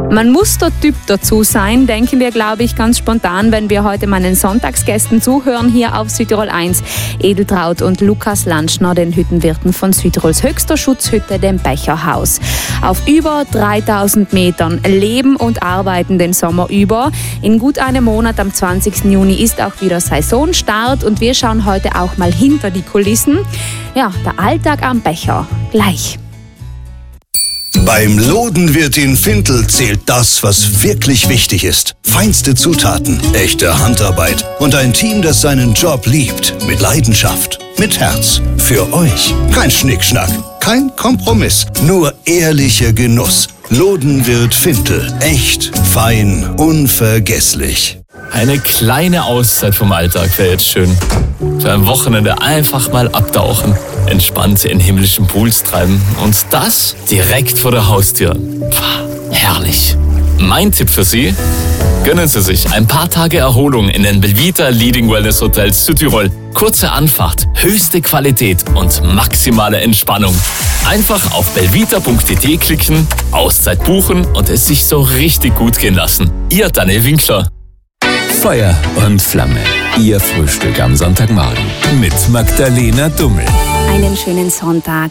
Man muss der Typ dazu sein, denken wir, glaube ich, ganz spontan, wenn wir heute meinen Sonntagsgästen zuhören hier auf Südtirol 1. Edeltraud und Lukas Lantschner, den Hüttenwirten von Südtirols höchster Schutzhütte, dem Becherhaus. Auf über 3000 Metern leben und arbeiten den Sommer über. In gut einem Monat, am 20. Juni, ist auch wieder Saisonstart und wir schauen heute auch mal hinter die Kulissen. Ja, der Alltag am Becher. Gleich. Beim Lodenwirt in Fintel zählt das, was wirklich wichtig ist. Feinste Zutaten, echte Handarbeit und ein Team, das seinen Job liebt. Mit Leidenschaft, mit Herz. Für euch. Kein Schnickschnack, kein Kompromiss, nur ehrlicher Genuss. Lodenwirt Fintel. Echt, fein, unvergesslich. Eine kleine Auszeit vom Alltag wäre jetzt schön. Für ein Wochenende einfach mal abtauchen, entspannt in himmlischen Pools treiben und das direkt vor der Haustür. Pah, herrlich. Mein Tipp für Sie: gönnen Sie sich ein paar Tage Erholung in den Belvita Leading Wellness Hotels Südtirol. Kurze Anfahrt, höchste Qualität und maximale Entspannung. Einfach auf belvita.at klicken, Auszeit buchen und es sich so richtig gut gehen lassen. Ihr Daniel Winkler. Feuer und Flamme. Ihr Frühstück am Sonntagmorgen mit Magdalena Dummel. Einen schönen Sonntag.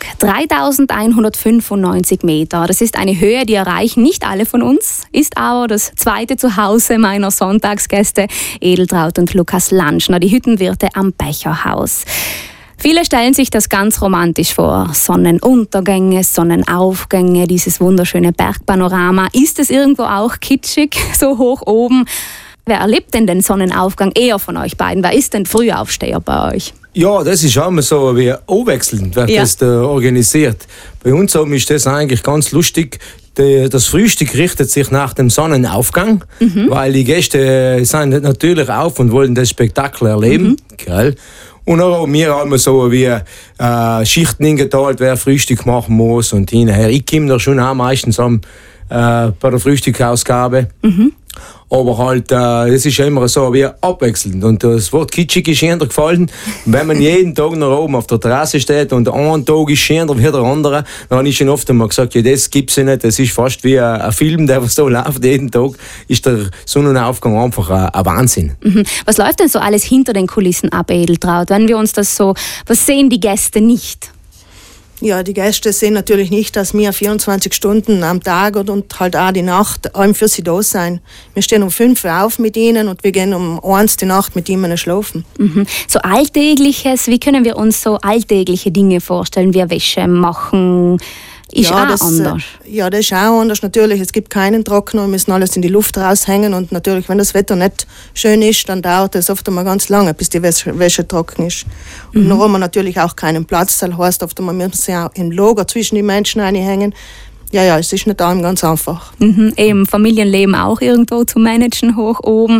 3195 Meter. Das ist eine Höhe, die erreichen nicht alle von uns, ist aber das zweite Zuhause meiner Sonntagsgäste Edeltraud und Lukas Lantschner, die Hüttenwirte am Becherhaus. Viele stellen sich das ganz romantisch vor. Sonnenuntergänge, Sonnenaufgänge, dieses wunderschöne Bergpanorama. Ist es irgendwo auch kitschig, so hoch oben? Wer erlebt denn den Sonnenaufgang eher von euch beiden? Wer ist denn Frühaufsteher bei euch? Ja, das ist auch immer so wie abwechselnd, wird das organisiert. Bei uns ist das eigentlich ganz lustig. Das Frühstück richtet sich nach dem Sonnenaufgang, weil die Gäste sind natürlich auf und wollen das Spektakel erleben. Gell? Und auch wir haben so wie Schichten eingeteilt, wer Frühstück machen muss und hinterher. Ich komme da schon auch meistens bei der Frühstückausgabe. Aber halt, es ist immer so wie abwechselnd. Und das Wort kitschig ist eher gefallen. Wenn man jeden Tag nach oben auf der Terrasse steht und einen Tag ist eher wie der andere, dann habe ich schon oft einmal gesagt, ja, das gibt's ja nicht. Das ist fast wie ein Film, der so läuft jeden Tag. Ist der Sonnenaufgang einfach ein Wahnsinn. Was läuft denn so alles hinter den Kulissen ab, Edeltraud? Wenn wir uns das so, was sehen die Gäste nicht? Ja, die Gäste sehen natürlich nicht, dass wir 24 Stunden am Tag und halt auch die Nacht für sie da sein. Wir stehen um 5 Uhr auf mit ihnen und wir gehen um 1 die Nacht mit ihnen schlafen. So Alltägliches, wie können wir uns so alltägliche Dinge vorstellen, wie Wäsche machen? Ist auch anders. Ja, das ist auch anders. Natürlich, es gibt keinen Trockner, wir müssen alles in die Luft raushängen und natürlich, wenn das Wetter nicht schön ist, dann dauert es oft einmal ganz lange, bis die Wäsche trocken ist. Und dann haben wir natürlich auch keinen Platz, das heißt, oft einmal müssen sie auch im Lager zwischen die Menschen reinhängen. Ja, es ist nicht allem ganz einfach. Eben Familienleben auch irgendwo zu managen, hoch oben.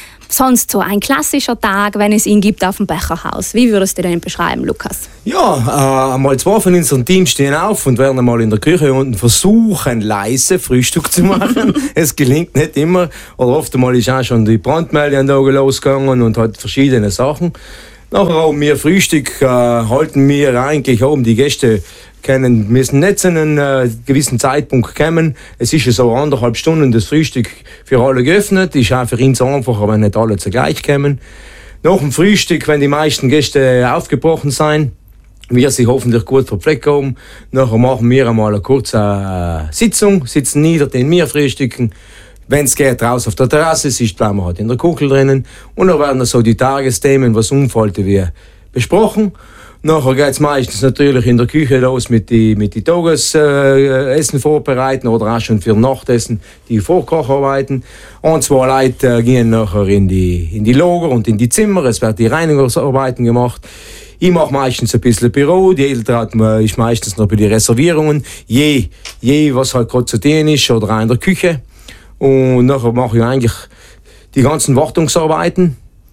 Sonst so ein klassischer Tag, wenn es ihn gibt auf dem Becherhaus. Wie würdest du den beschreiben, Lukas? Ja, einmal 2 von unserem Team stehen auf und werden einmal in der Küche unten versuchen, leise Frühstück zu machen. Es gelingt nicht immer. Oder oft einmal ist auch schon die Brandmeldeanlage losgegangen und hat verschiedene Sachen. Nachher haben wir Frühstück, halten wir eigentlich oben. Die Gäste müssen nicht zu einem gewissen Zeitpunkt kommen. Es ist ja so 1,5 Stunden das Frühstück für alle geöffnet. Ist auch für ihn so einfacher, wenn nicht alle zugleich kommen. Nach dem Frühstück, wenn die meisten Gäste aufgebrochen sind, wir sie hoffentlich gut verpflegt haben, nachher machen wir einmal eine kurze Sitzung, sitzen nieder, den wir frühstücken. Wenn es geht, raus auf der Terrasse, sonst bleiben wir halt in der Kuchel drinnen. Und dann werden so die Tagesthemen, was umfällt, besprochen. Nachher geht es meistens natürlich in der Küche los mit die Tagesessen vorbereiten oder auch schon für Nachtessen die Vorkocharbeiten. Und 2 Leute gehen nachher in die Lager und in die Zimmer. Es werden die Reinigungsarbeiten gemacht. Ich mache meistens ein bisschen Büro, die Edeltraud ist meistens noch bei den Reservierungen. Je was halt gerade zu tun ist oder auch in der Küche. Und nachher mache ich eigentlich die ganzen Wartungsarbeiten.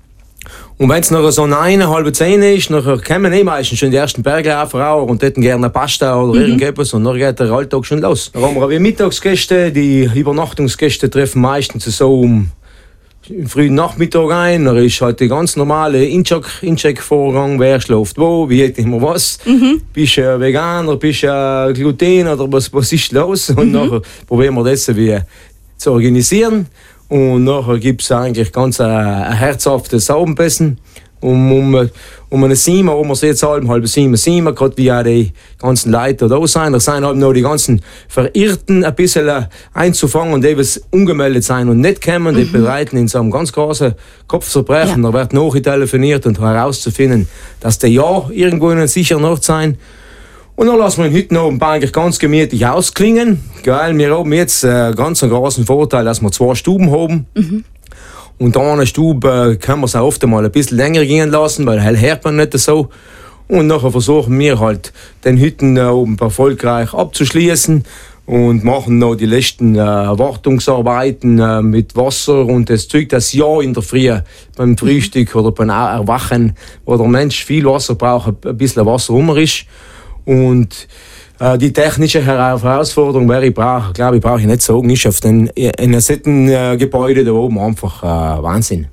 Und wenn es noch so 9, 10 ist, nachher kommen meistens schon die ersten Berglaufer auch und hätten gerne Pasta oder irgendetwas und dann geht der Alltag schon los. Dann haben wir auch wie Mittagsgäste, die Übernachtungsgäste treffen meistens so im frühen Nachmittag ein. Da ist halt der ganz normale Incheck-Vorgang, wer schläft wo, wie hat immer was. Bist du Veganer, bist du Gluten oder was ist los? Und nachher probieren wir das wie zu organisieren. Und nachher gibt es eigentlich ganz ein herzhaftes Abendessen. Um eine 7, wo wir jetzt halb 7, gerade wie auch die ganzen Leute da sein. Da sind halt noch die ganzen Verirrten ein bisschen einzufangen und die, was ungemeldet sein und nicht kommen, die bereiten in so einem ganz großen Kopfzerbrechen. Da wird nachtelefoniert und herauszufinden, dass die ja irgendwo in einem sicheren Ort sein. Und dann lassen wir den Hütten oben eigentlich ganz gemütlich ausklingen. Geil, wir haben jetzt ganz einen großen Vorteil, dass wir 2 Stuben haben. Und da eine Stube können wir es auch oft einmal ein bisschen länger gehen lassen, weil hell hört man nicht so. Und nachher versuchen wir halt, den Hütten oben erfolgreich abzuschließen und machen noch die letzten Wartungsarbeiten mit Wasser und das Zeug, das ja in der Früh beim Frühstück oder beim Erwachen, wo der Mensch viel Wasser braucht, ein bisschen Wasser rum ist. Und die technische Herausforderung, die ich brauche, glaube ich, brauche ich nicht sagen, ist auf in einem solchen Gebäude da oben einfach Wahnsinn.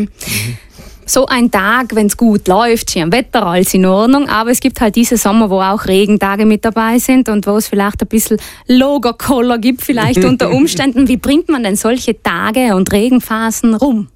So ein Tag, wenn es gut läuft, schön Wetter, alles in Ordnung, aber es gibt halt diese Sommer, wo auch Regentage mit dabei sind und wo es vielleicht ein bisschen Lagerkoller gibt, vielleicht unter Umständen. Wie bringt man denn solche Tage und Regenphasen rum?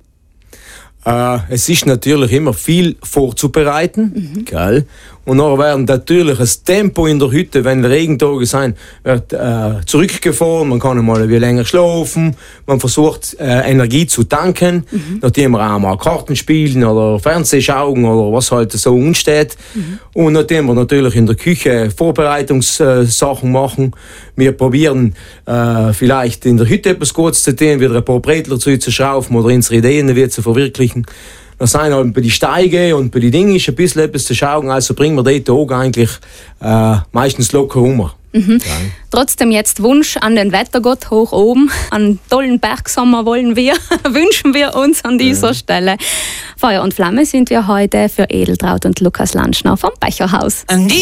Es ist natürlich immer viel vorzubereiten, gell? Und dann werden natürlich das Tempo in der Hütte, wenn Regentage sind, wird zurückgefahren. Man kann einmal wie länger schlafen. Man versucht Energie zu tanken, nachdem wir auch mal Karten spielen oder Fernseh schauen oder was halt so ansteht. Und nachdem wir natürlich in der Küche Vorbereitungssachen machen. Wir probieren vielleicht in der Hütte etwas Gutes zu tun, wieder ein paar Brettler zu schrauben oder unsere Ideen wieder zu verwirklichen. Da sind halt bei den Steige und bei den Dingen ist ein bisschen etwas zu schauen, also bringen wir die Tage eigentlich meistens locker rum. Trotzdem jetzt Wunsch an den Wettergott hoch oben, einen tollen Bergsommer wünschen wir uns an dieser Stelle. Feuer und Flamme sind wir heute für Edeltraud und Lukas Lantschner vom Becherhaus.